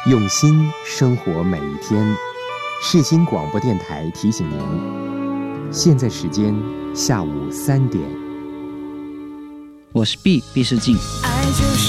用心生活每一天。世新广播电台提醒您，现在时间下午3点。 我是毕世静。